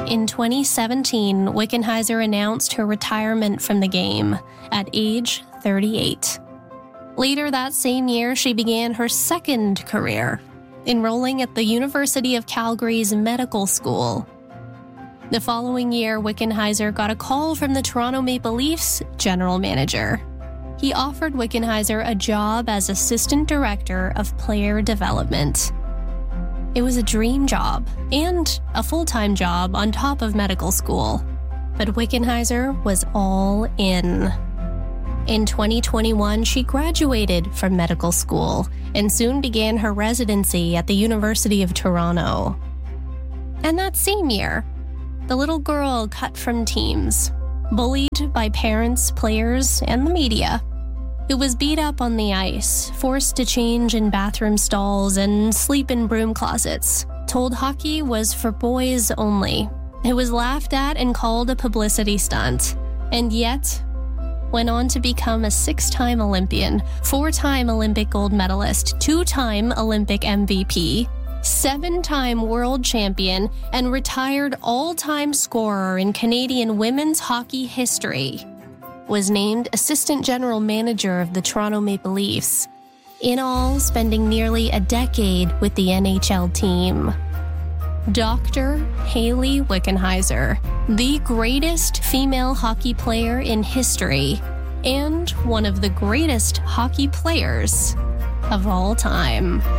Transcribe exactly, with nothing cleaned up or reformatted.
in twenty seventeen, Wickenheiser announced her retirement from the game at age thirty-eight. Later that same year, she began her second career, enrolling at the University of Calgary's medical school. The following year, Wickenheiser got a call from the Toronto Maple Leafs general manager. He offered Wickenheiser a job as assistant director of player development. It was a dream job and a full-time job on top of medical school, but Wickenheiser was all in. In twenty twenty-one, she graduated from medical school and soon began her residency at the University of Toronto. And that same year, the little girl cut from teams, bullied by parents, players, and the media, who was beat up on the ice, forced to change in bathroom stalls and sleep in broom closets, told hockey was for boys only, who was laughed at and called a publicity stunt, and yet went on to become a six-time Olympian, four-time Olympic gold medalist, two-time Olympic M V P, seven-time world champion, and retired all-time scorer in Canadian women's hockey history, was named assistant general manager of the Toronto Maple Leafs, in all spending nearly a decade with the N H L team. Doctor Hayley Wickenheiser, the greatest female hockey player in history, and one of the greatest hockey players of all time.